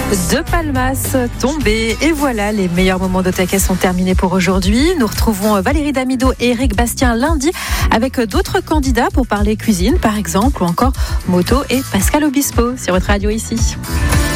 De Palmas tombé. Et voilà, les meilleurs moments d'Otakais sont terminés pour aujourd'hui. Nous retrouvons Valérie Damido et Eric Bastien lundi avec d'autres candidats pour parler cuisine, par exemple, ou encore moto et Pascal Obispo sur votre radio ici.